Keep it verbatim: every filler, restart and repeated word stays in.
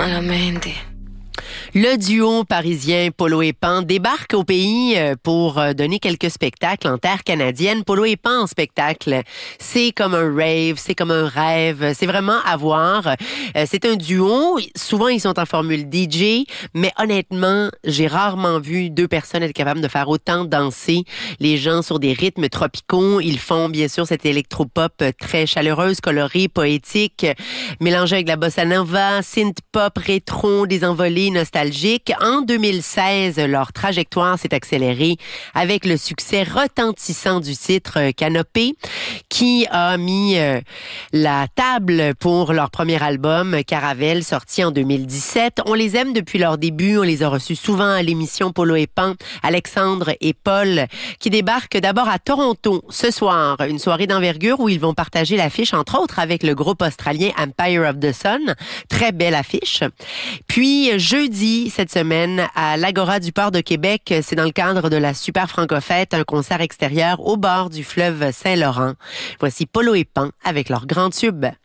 malamente. Le duo parisien Polo et Pan débarque au pays pour donner quelques spectacles en terre canadienne. Polo et Pan en spectacle, c'est comme un rave, c'est comme un rêve, c'est vraiment à voir. C'est un duo, souvent ils sont en formule D J, mais honnêtement, j'ai rarement vu deux personnes être capables de faire autant danser les gens sur des rythmes tropicaux. Ils font bien sûr cette électropop très chaleureuse, colorée, poétique, mélangée avec la bossa nova, synth pop, rétro, des envolées nostalgiques. En deux mille seize, leur trajectoire s'est accélérée avec le succès retentissant du titre Canopée, qui a mis euh, la table pour leur premier album Caravelle, sorti en deux mille dix-sept. On les aime depuis leur début, on les a reçus souvent à l'émission Polo et Pan, Alexandre et Paul, qui débarquent d'abord à Toronto ce soir, une soirée d'envergure où ils vont partager l'affiche, entre autres avec le groupe australien Empire of the Sun. Très belle affiche. Puis jeudi, cette semaine, à l'Agora du Port de Québec, c'est dans le cadre de la Super Franco-Fête, un concert extérieur au bord du fleuve Saint-Laurent. Voici Polo et Pan avec leur grand tube.